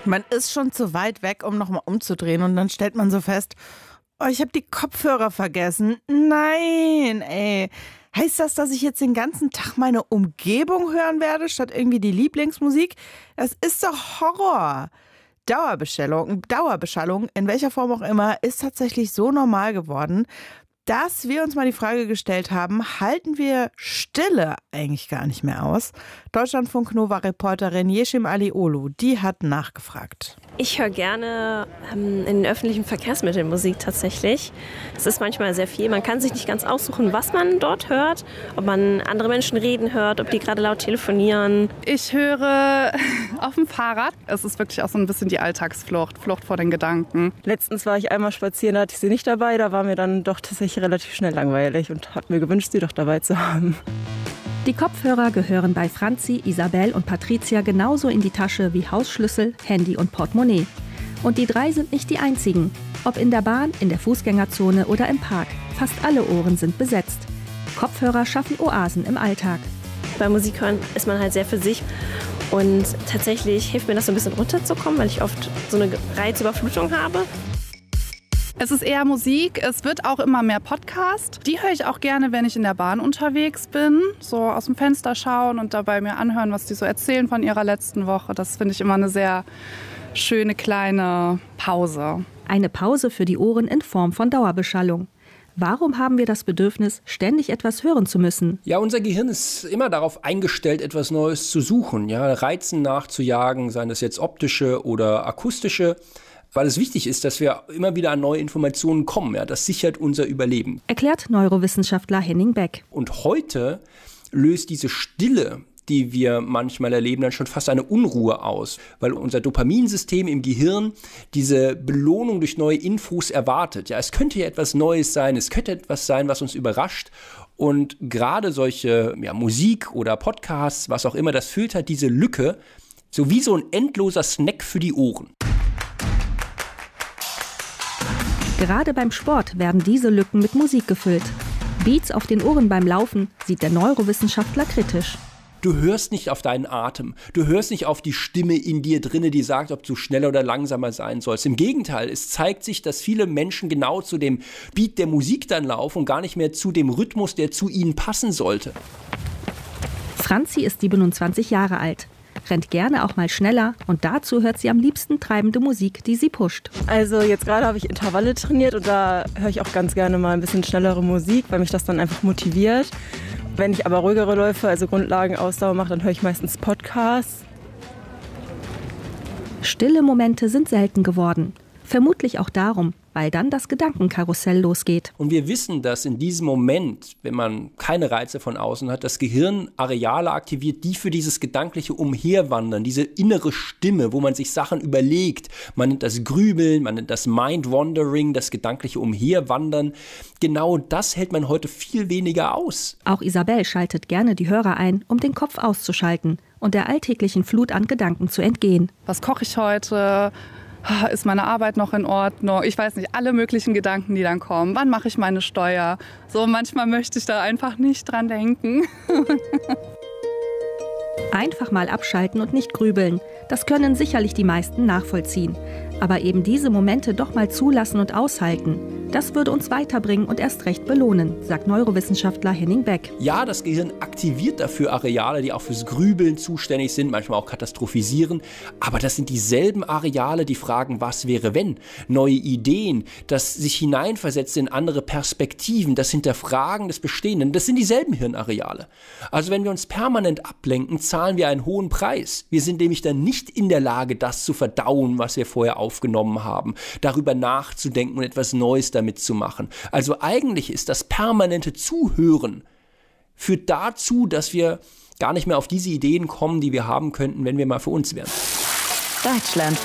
Man ist schon zu weit weg, um nochmal umzudrehen und dann stellt man so fest, oh, ich habe die Kopfhörer vergessen. Nein, ey. Heißt das, dass ich jetzt den ganzen Tag meine Umgebung hören werde, statt irgendwie die Lieblingsmusik? Das ist doch Horror. Dauerbeschallung, in welcher Form auch immer, ist tatsächlich so normal geworden, dass wir uns mal die Frage gestellt haben, halten wir Stille eigentlich gar nicht mehr aus? Deutschlandfunk-Nova-Reporterin Yeşim Alioglu, die hat nachgefragt. Ich höre gerne in den öffentlichen Verkehrsmitteln Musik tatsächlich. Es ist manchmal sehr viel. Man kann sich nicht ganz aussuchen, was man dort hört. Ob man andere Menschen reden hört, ob die gerade laut telefonieren. Ich höre auf dem Fahrrad. Es ist wirklich auch so ein bisschen die Alltagsflucht, Flucht vor den Gedanken. Letztens war ich einmal spazieren, da hatte ich sie nicht dabei. Da war mir dann doch tatsächlich relativ schnell langweilig und habe mir gewünscht, sie doch dabei zu haben. Die Kopfhörer gehören bei Franzi, Isabel und Patricia genauso in die Tasche wie Hausschlüssel, Handy und Portemonnaie. Und die 3 sind nicht die einzigen. Ob in der Bahn, in der Fußgängerzone oder im Park. Fast alle Ohren sind besetzt. Kopfhörer schaffen Oasen im Alltag. Beim Musik hören ist man halt sehr für sich. Und tatsächlich hilft mir das so ein bisschen runterzukommen, weil ich oft so eine Reizüberflutung habe. Es ist eher Musik, es wird auch immer mehr Podcast. Die höre ich auch gerne, wenn ich in der Bahn unterwegs bin. So aus dem Fenster schauen und dabei mir anhören, was die so erzählen von ihrer letzten Woche. Das finde ich immer eine sehr schöne kleine Pause. Eine Pause für die Ohren in Form von Dauerbeschallung. Warum haben wir das Bedürfnis, ständig etwas hören zu müssen? Ja, unser Gehirn ist immer darauf eingestellt, etwas Neues zu suchen, ja, Reizen nachzujagen, seien das jetzt optische oder akustische. Weil es wichtig ist, dass wir immer wieder an neue Informationen kommen. Ja, das sichert unser Überleben. Erklärt Neurowissenschaftler Henning Beck. Und heute löst diese Stille, die wir manchmal erleben, dann schon fast eine Unruhe aus. Weil unser Dopaminsystem im Gehirn diese Belohnung durch neue Infos erwartet. Ja, es könnte ja etwas Neues sein, es könnte etwas sein, was uns überrascht. Und gerade solche Musik oder Podcasts, was auch immer, das füllt halt diese Lücke, so wie so ein endloser Snack für die Ohren. Gerade beim Sport werden diese Lücken mit Musik gefüllt. Beats auf den Ohren beim Laufen sieht der Neurowissenschaftler kritisch. Du hörst nicht auf deinen Atem, du hörst nicht auf die Stimme in dir drinne, die sagt, ob du schneller oder langsamer sein sollst. Im Gegenteil, es zeigt sich, dass viele Menschen genau zu dem Beat der Musik dann laufen und gar nicht mehr zu dem Rhythmus, der zu ihnen passen sollte. Franzi ist 27 Jahre alt. Rennt gerne auch mal schneller und dazu hört sie am liebsten treibende Musik, die sie pusht. Also jetzt gerade habe ich Intervalle trainiert und da höre ich auch ganz gerne mal ein bisschen schnellere Musik, weil mich das dann einfach motiviert. Wenn ich aber ruhigere Läufe, also Grundlagenausdauer mache, dann höre ich meistens Podcasts. Stille Momente sind selten geworden. Vermutlich auch darum, weil dann das Gedankenkarussell losgeht. Und wir wissen, dass in diesem Moment, wenn man keine Reize von außen hat, das Gehirn Areale aktiviert, die für dieses gedankliche Umherwandern, diese innere Stimme, wo man sich Sachen überlegt. Man nennt das Grübeln, man nennt das Mind-Wandering, das gedankliche Umherwandern. Genau das hält man heute viel weniger aus. Auch Isabel schaltet gerne die Hörer ein, um den Kopf auszuschalten und der alltäglichen Flut an Gedanken zu entgehen. Was koche ich heute? Ist meine Arbeit noch in Ordnung? Ich weiß nicht, alle möglichen Gedanken, die dann kommen. Wann mache ich meine Steuer? So, manchmal möchte ich da einfach nicht dran denken. Einfach mal abschalten und nicht grübeln. Das können sicherlich die meisten nachvollziehen. Aber eben diese Momente doch mal zulassen und aushalten, das würde uns weiterbringen und erst recht belohnen, sagt Neurowissenschaftler Henning Beck. Ja, das Gehirn aktiviert dafür Areale, die auch fürs Grübeln zuständig sind, manchmal auch katastrophisieren. Aber das sind dieselben Areale, die fragen, was wäre wenn? Neue Ideen, das sich hineinversetzen in andere Perspektiven, das Hinterfragen des Bestehenden, das sind dieselben Hirnareale. Also wenn wir uns permanent ablenken, zahlen wir einen hohen Preis. Wir sind nämlich dann nicht in der Lage, das zu verdauen, was wir vorher aufgenommen haben, darüber nachzudenken und etwas Neues damit zu machen. Also eigentlich ist das permanente Zuhören führt dazu, dass wir gar nicht mehr auf diese Ideen kommen, die wir haben könnten, wenn wir mal für uns wären. Deutschland.